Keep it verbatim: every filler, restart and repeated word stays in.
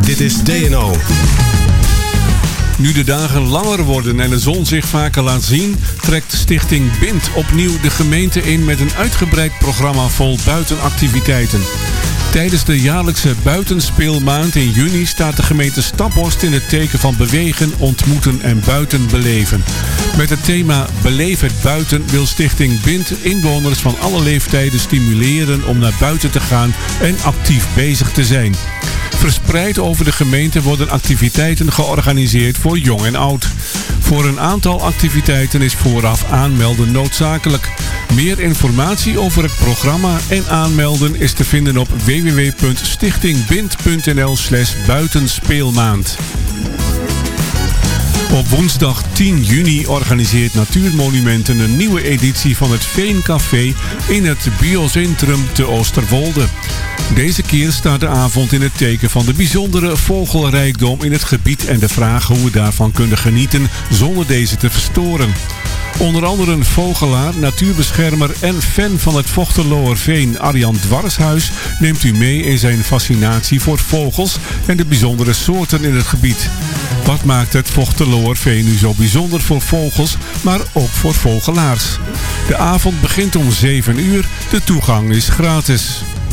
Dit is D N O. Nu de dagen langer worden en de zon zich vaker laat zien, trekt Stichting B I N T opnieuw de gemeente in met een uitgebreid programma vol buitenactiviteiten. Tijdens de jaarlijkse buitenspeelmaand in juni staat de gemeente Staphorst in het teken van bewegen, ontmoeten en buiten beleven. Met het thema Beleef het buiten wil Stichting B I N T inwoners van alle leeftijden stimuleren om naar buiten te gaan en actief bezig te zijn. Verspreid over de gemeente worden activiteiten georganiseerd voor jong en oud. Voor een aantal activiteiten is vooraf aanmelden noodzakelijk. Meer informatie over het programma en aanmelden is te vinden op w w w punt stichtingbint punt n l slash buitenspeelmaand. Op woensdag tien juni organiseert Natuurmonumenten een nieuwe editie van het Veencafé in het Biocentrum te Oosterwolde. Deze keer staat de avond in het teken van de bijzondere vogelrijkdom in het gebied en de vraag hoe we daarvan kunnen genieten zonder deze te verstoren. Onder andere een vogelaar, natuurbeschermer en fan van het Vochteloerveen, Arjan Dwarshuis, neemt u mee in zijn fascinatie voor vogels en de bijzondere soorten in het gebied. Wat maakt het Vochteloerveen nu zo bijzonder voor vogels, maar ook voor vogelaars? De avond begint om zeven uur, de toegang is gratis.